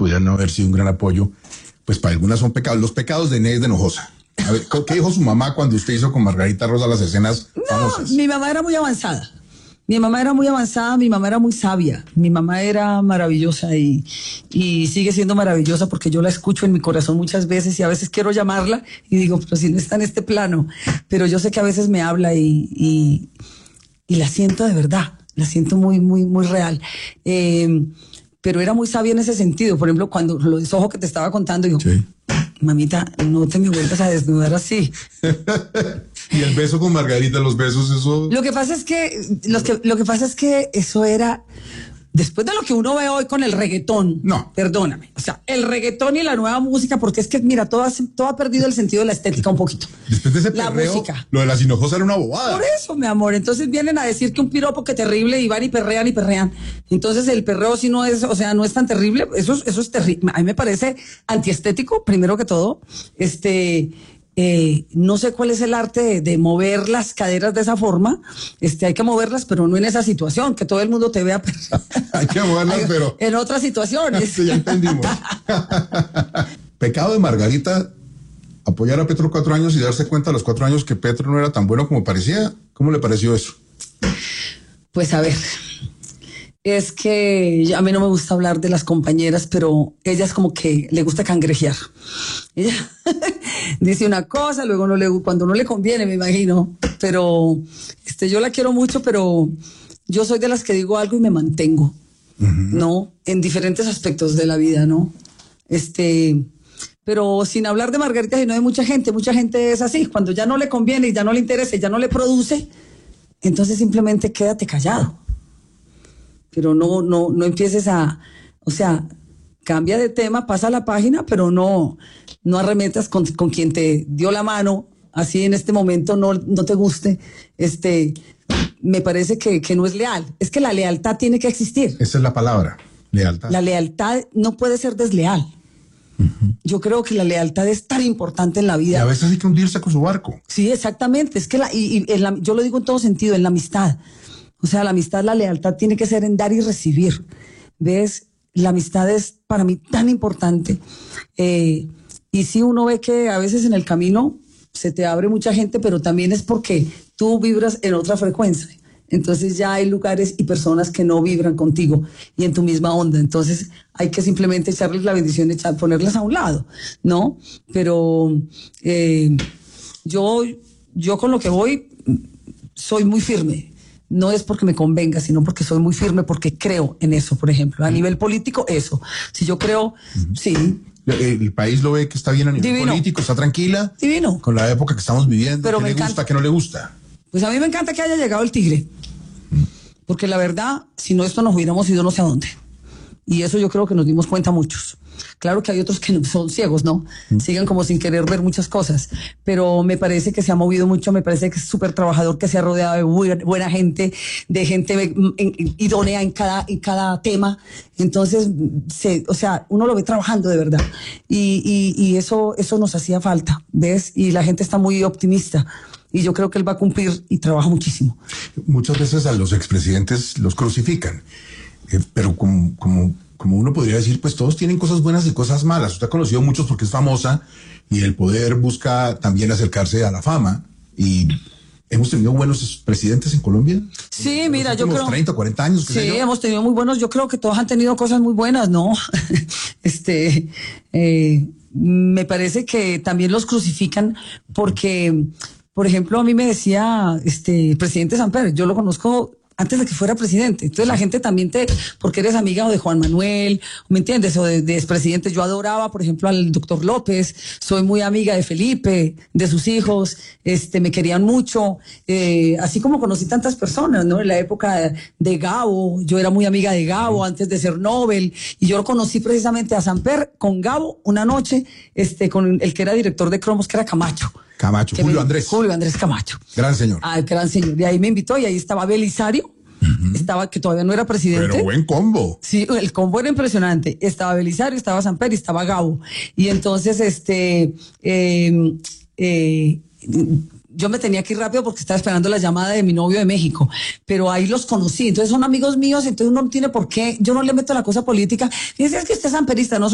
pudieran no haber sido un gran apoyo, pues para algunas son pecados. Los pecados de Inés de Hinojosa. A ver, ¿qué dijo su mamá cuando usted hizo con Margarita Rosa las escenas famosas? Mi mamá era muy avanzada. Mi mamá era muy avanzada, mi mamá era muy sabia, mi mamá era maravillosa y sigue siendo maravillosa porque yo la escucho en mi corazón muchas veces y a veces quiero llamarla y digo, pero si no está en este plano, pero yo sé que a veces me habla y la siento de verdad, la siento muy, muy, muy real. Pero era muy sabia en ese sentido. Por ejemplo, cuando lo de Soho que te estaba contando, digo, sí, mamita, no te me vuelvas a desnudar así. Y el beso con Margarita, los besos, eso. Lo que pasa es que eso era después de lo que uno ve hoy con el reggaetón. No. Perdóname. O sea, el reggaetón y la nueva música, porque es que, mira, todo ha perdido el sentido de la estética un poquito. Después de ese perreo, música. Lo de las Hinojosas era una bobada. Por eso, mi amor. Entonces vienen a decir que un piropo que terrible y van y perrean y perrean. Entonces el perreo sí no es, o sea, no es tan terrible. Eso es terrible. A mí me parece antiestético, primero que todo. No sé cuál es el arte de mover las caderas de esa forma. Hay que moverlas, pero no en esa situación, que todo el mundo te vea. Hay que moverlas, pero en otras situaciones. Sí, ya entendimos. Pecado de Margarita, apoyar a Petro 4 años y darse cuenta a los 4 años que Petro no era tan bueno como parecía. ¿Cómo le pareció eso? Pues a ver, es que a mí no me gusta hablar de las compañeras, pero ellas como que le gusta cangrejear. Ella dice una cosa, luego cuando no le conviene, me imagino. Pero yo la quiero mucho, pero yo soy de las que digo algo y me mantengo, ¿no? En diferentes aspectos de la vida, ¿no? Pero sin hablar de Margarita, sino de mucha gente es así. Cuando ya no le conviene y ya no le interesa y ya no le produce, entonces simplemente quédate callado. Pero no empieces o sea, cambia de tema, pasa la página, pero no arremetas con quien te dio la mano, así en este momento no te guste, me parece que no es leal. Es que la lealtad tiene que existir. Esa es la palabra, lealtad. La lealtad no puede ser desleal. Yo creo que la lealtad es tan importante en la vida. Y a veces hay que hundirse con su barco. Sí, exactamente. Es que yo lo digo en todo sentido, en la amistad. O sea, la amistad, la lealtad tiene que ser en dar y recibir. ¿Ves? La amistad es para mí tan importante. Y sí, uno ve que a veces en el camino se te abre mucha gente, pero también es porque tú vibras en otra frecuencia. Entonces ya hay lugares y personas que no vibran contigo y en tu misma onda. Entonces hay que simplemente echarles la bendición, ponerlas a un lado, ¿no? Pero yo con lo que voy soy muy firme. No es porque me convenga, sino porque soy muy firme, porque creo en eso, por ejemplo. A nivel político, eso. Si yo creo, sí. El país lo ve que está bien a nivel político, está tranquila. Divino. Con la época que estamos viviendo. Pero ¿Qué le gusta, qué no le gusta? Pues a mí me encanta que haya llegado el tigre. Porque la verdad, si no esto nos hubiéramos ido no sé a dónde. Y eso yo creo que nos dimos cuenta muchos. Claro que hay otros que son ciegos, ¿no? Siguen como sin querer ver muchas cosas. Pero me parece que se ha movido mucho, me parece que es súper trabajador, que se ha rodeado de buena gente, de gente idónea en cada tema. Entonces, o sea, uno lo ve trabajando de verdad. Y eso nos hacía falta, ¿ves? Y la gente está muy optimista. Y yo creo que él va a cumplir y trabaja muchísimo. Muchas veces a los expresidentes los crucifican. Pero como uno podría decir, pues todos tienen cosas buenas y cosas malas. Usted ha conocido muchos porque es famosa y el poder busca también acercarse a la fama. Y hemos tenido buenos presidentes en Colombia. Sí, mira, yo creo 30, 40 años. Sí, hemos tenido muy buenos. Yo creo que todos han tenido cosas muy buenas, ¿no? Me parece que también los crucifican porque, por ejemplo, a mí me decía el presidente Samper, yo lo conozco antes de que fuera presidente. Entonces la gente también porque eres amiga o de Juan Manuel, ¿me entiendes? O de expresidentes. Yo adoraba, por ejemplo, al doctor López, soy muy amiga de Felipe, de sus hijos, me querían mucho, así como conocí tantas personas, ¿no? En la época de Gabo, yo era muy amiga de Gabo antes de ser Nobel, y yo lo conocí precisamente a Samper con Gabo una noche, con el que era director de Cromos, que era Camacho. Julio Andrés Camacho. Gran señor. Gran señor. Y ahí me invitó y ahí estaba Belisario, estaba, que todavía no era presidente. Pero buen combo. Sí, el combo era impresionante. Estaba Belisario, estaba Samper y estaba Gabo. Y entonces, yo me tenía que ir rápido porque estaba esperando la llamada de mi novio de México, pero ahí los conocí. Entonces son amigos míos, entonces uno no tiene por qué, yo no le meto la cosa política. Y decía, es que usted es samperista, no